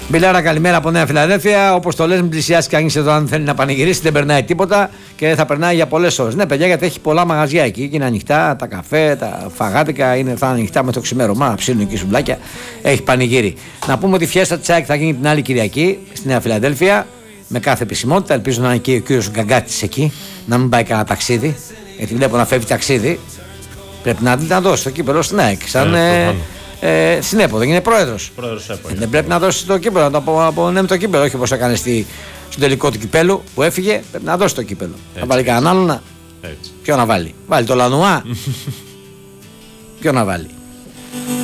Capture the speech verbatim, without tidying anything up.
Μπιλάρα, καλημέρα από Νέα Φιλαδέλφια. Όπως το λες, μην πλησιάσει κανείς εδώ αν θέλει να πανηγυρίσει, δεν περνάει τίποτα και δεν θα περνάει για πολλές ώρες. Ναι, παιδιά, γιατί έχει πολλά μαγαζιά εκεί και είναι ανοιχτά. Τα καφέ, τα φαγάτικα είναι, θα είναι ανοιχτά με το ξημέρωμα. Ψήνουν εκεί σουβλάκια. Έχει πανηγύρι. Να πούμε ότι η φιέστα της ΑΕΚ θα γίνει την άλλη Κυριακή στη Νέα Φιλαδέλφια με κάθε επισημότητα. Ελπίζω να είναι και ο κύριος Γκαγκάτης εκεί, να μην πάει κανένα ταξίδι. Γιατί βλέπω να φεύγει ταξίδι. Πρέπει να, να δώσει το κύπελο στην ΑΕΚ. Σαν, ε, Ε, στην ΕΠΟ, δεν είναι πρόεδρος. Ε, δεν πρέπει να δώσει το κύπελο, να το απονέμει το κύπελο. Όχι όπως έκανε στη, στο τελικό του κυπέλου που έφυγε. Πρέπει να δώσει το κύπελο. Θα βάλει κανέναν άλλο να. Ποιο να βάλει. Βάλει το Λανουά. Ποιο να βάλει.